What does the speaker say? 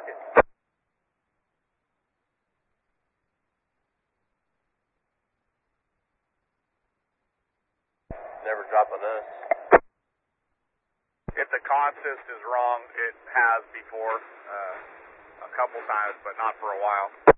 it. Never dropping us. If the consist is wrong, it has before, a couple times, but not for a while.